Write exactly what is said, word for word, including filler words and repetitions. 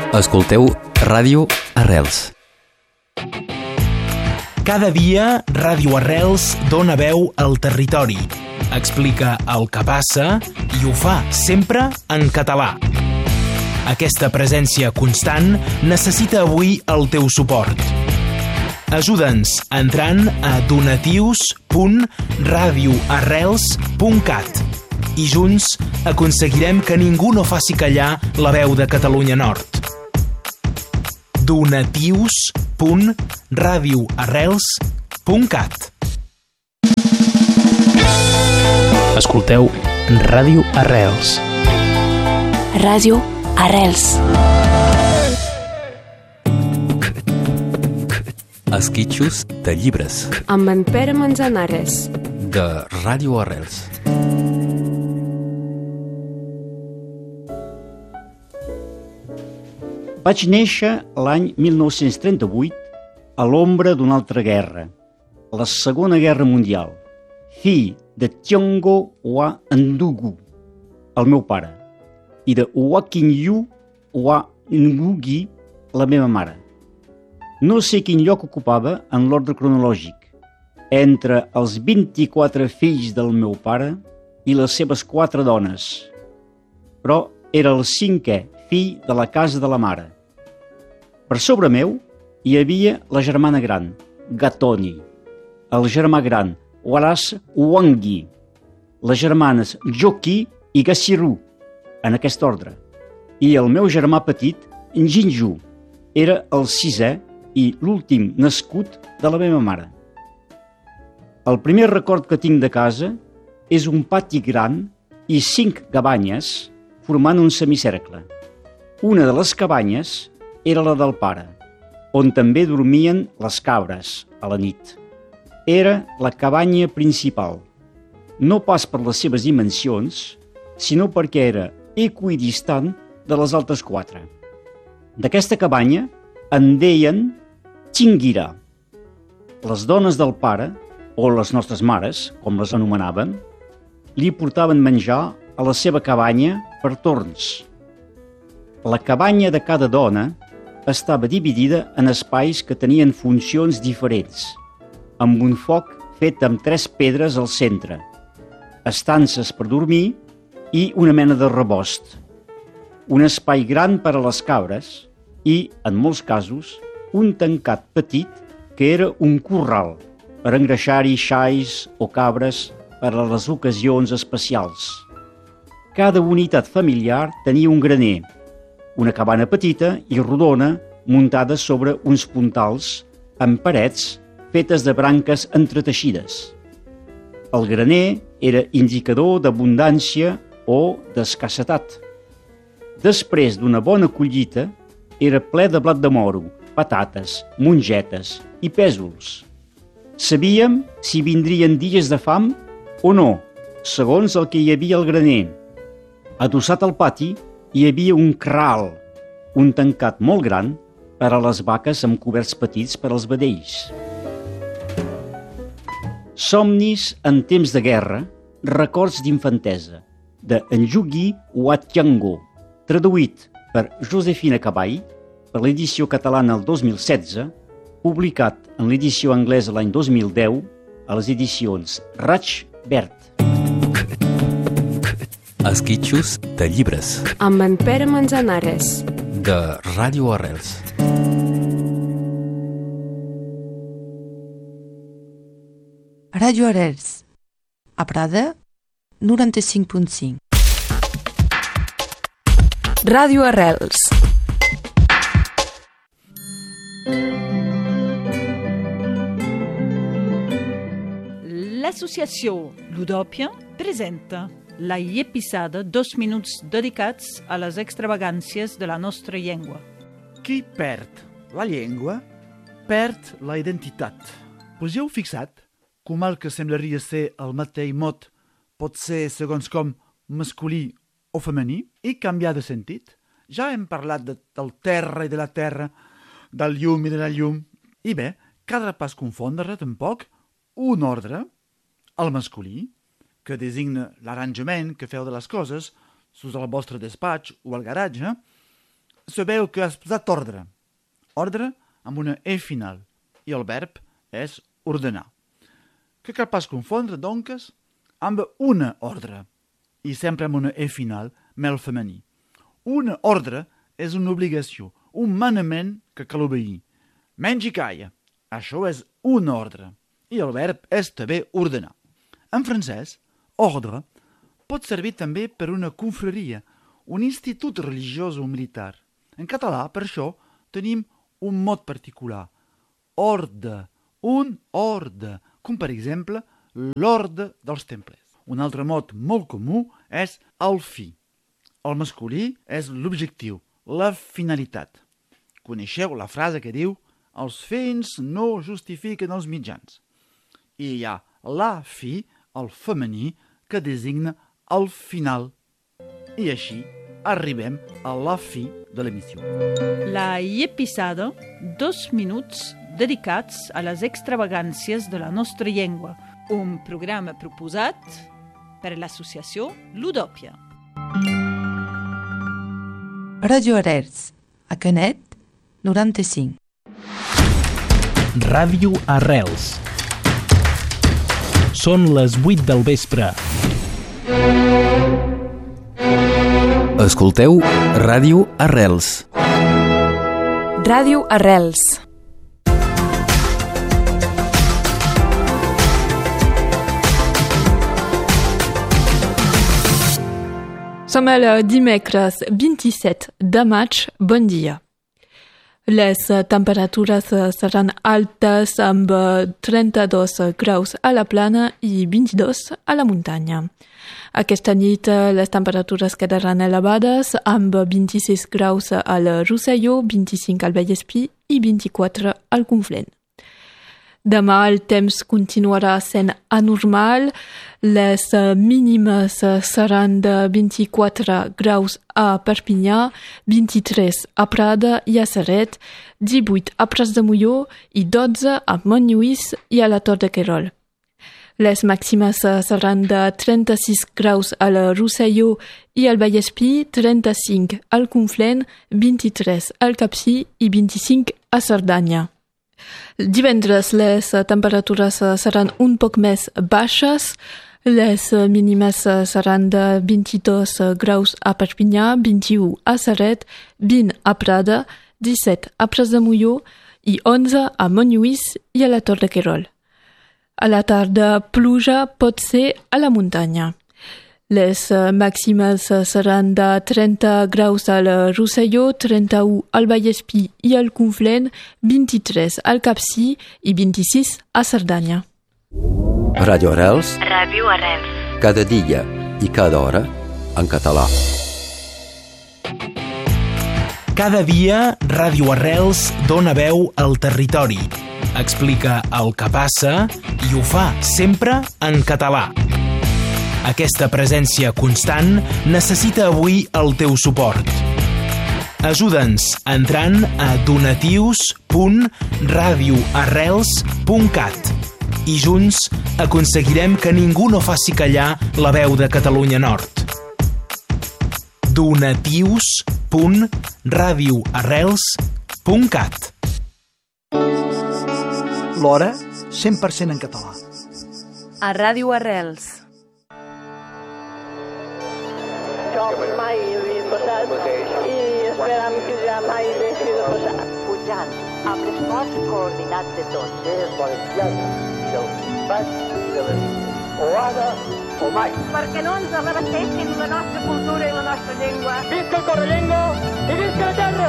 Escolteu Ràdio Arrels. Cada dia, Ràdio Arrels dona veu al territori. Explica el que passa i ho fa sempre en català. Aquesta presència constant necessita avui el teu suport. Ajuda'ns entrant a donatius punt radio arrels punt cat i junts aconseguirem que ningú no faci callar la veu de Catalunya Nord. donatius punt radio arrels punt cat. Escolteu Ràdio Arrels. Ràdio Arrels. Esquitxos de llibres. Amb en Pere Manzanares. De Ràdio Arrels. Vaig néixer l'any mil nou-cents trenta-vuit a l'ombra d'una altra guerra, la Segona Guerra Mundial, fill de Tiongo Wa Ndugu, el meu pare, i de Wakinyu Wa Ngugi, la meva mare. No sé quin lloc ocupava en l'ordre cronològic, entre els vint-i-quatre fills del meu pare i les seves quatre dones, però era el cinquè fill de la casa de la mare. Per sobre meu hi havia la germana gran, Gatoni, el germà gran, Waras Wangi, les germanes Joki i Gassiru, en aquest ordre, i el meu germà petit, Njinju, era el sisè i l'últim nascut de la meva mare. El primer record que tinc de casa és un pati gran i cinc cabanyes formant un semicercle. Una de les cabanyes era la del pare, on també dormien les cabres a la nit. Era la cabanya principal, no pas per les seves dimensions, sinó perquè era equidistant de les altres quatre. D'aquesta cabanya en deien Chingira. Les dones del pare, o les nostres mares, com les anomenaven, li portaven menjar a la seva cabanya per torns. La cabanya de cada dona estava dividida en espais que tenien funcions diferents, amb un foc fet amb tres pedres al centre, estances per dormir i una mena de rebost, un espai gran per a les cabres i, en molts casos, un tancat petit que era un corral per engreixar-hi xais o cabres per a les ocasions especials. Cada unitat familiar tenia un graner, una cabana petita i rodona muntada sobre uns puntals amb parets fetes de branques entreteixides. El graner era indicador d'abundància o d'escassetat. Després d'una bona collita, era ple de blat de moro, patates, mongetes i pèsols. Sabíem si vindrien dies de fam o no, segons el que hi havia al graner. Adossat al pati hi havia un corral, un tancat molt gran per a les vaques amb coberts petits per als vedells. Somnis en temps de guerra, records d'infantesa, de Njugi Watiango, traduït per Josefina Caball, per l'edició catalana el dos mil setze, publicat en l'edició anglesa l'any dos mil deu a les edicions Raig Verd. Esquitxos de llibres. Amb en Pere Manzanares. De Ràdio Arrels. Ràdio Arrels. A Prada, noranta-cinc punt cinc. Ràdio Arrels. L'associació Ludòpia presenta la Llepisada, dos minuts dedicats a les extravagàncies de la nostra llengua. Qui perd la llengua, perd la identitat. Us hi heu fixat com el que semblaria ser el mateix mot pot ser, segons com, masculí o femení i canviar de sentit? Ja hem parlat de, del terra i de la terra, del llum i de la llum. I bé, caldrà pas confondre tampoc un ordre, el masculí, que designa l'arranjament que feu de les coses, sus al vostre despatx o al garatge, sabeu que has posat ordre. Ordre amb una E final. I el verb és ordenar. Que cal pas confondre, doncs, amb una ordre. I sempre amb una E final, mel femení. Una ordre és una obligació, un manament que cal obeir. Menys i calla. Això és una ordre. I el verb és també ordenar. En francès, ordre pot servir també per una confraria, un institut religiós o militar. En català, per això, tenim un mot particular. Orde, un orde, com per exemple l'orde dels templers. Un altre mot molt comú és el fi. El masculí és l'objectiu, la finalitat. Coneixeu la frase que diu «Els fins no justifiquen els mitjans». I hi ha la fi, el femení, que designa el final. I així arribem a la fi de l'emissió. La Iepisada, dos minuts dedicats a les extravagàncies de la nostra llengua. Un programa proposat per l'associació Ludòpia. Radio Arrels, a Canet, noranta-cinc. Ràdio Arrels. Són les vuit del vespre. Escolteu Ràdio Arrels. Ràdio Arrels. Som el dimecres vint-i-set de maig. Bon dia. Les temperatures seran altes amb trenta-dos graus a la plana i vint-i-dos a la muntanya. Aquesta nit les temperatures quedaran elevades amb vint-i-sis graus al Rosselló, vint-i-cinc al Vallespí i vint-i-quatre al Conflent. Demà el temps continuarà sent anormal. Les mínimes seran de vint-i-quatre graus a Perpinyà, vint-i-tres a Prada i a Ceret, divuit a Prats de Molló i dotze a Montlluís i a la Tor de Querol. Les màximes seran de trenta-sis graus al Rosselló i al Vallespí, trenta-cinc al Conflent, vint-i-tres al Capcir i vint-i-cinc a Cerdanya. Divendres les temperatures seran un poc més baixes. Les mínimes seran de vint-i-dos graus a Perpinyà, vint-i-u a Ceret, vint a Prada, disset a Prats de Molló i onze a Montlluís i a la Tor de Querol. A la tarda, pluja pot ser a la muntanya. Les màximes seran de trenta graus al Rosselló, trenta-u al Vallespí i al Conflent, vint-i-tres al Capcir i vint-i-sis a Cerdanya. Ràdio Arrels. Ràdio Arrels. Cada dia i cada hora en català. Cada dia, Ràdio Arrels dona veu al territori. Explica el que passa i ho fa sempre en català. Aquesta presència constant necessita avui el teu suport. Ajuda'ns entrant a donatius punt radio arrels punt cat i junts aconseguirem que ningú no faci callar la veu de Catalunya Nord. donatius punt radio arrels punt cat. L'hora cent per cent en català. A Ràdio Arrels. Jo mai he vist passat i esperam que ja mai deixi de passar. Pujant amb l'esforç coordinat de tots. És valenciana i del Principat i de les Illes. O ara o mai. Perquè no ens arrebessessin la nostra cultura i la nostra llengua. Visca el Correllengo i visca la terra!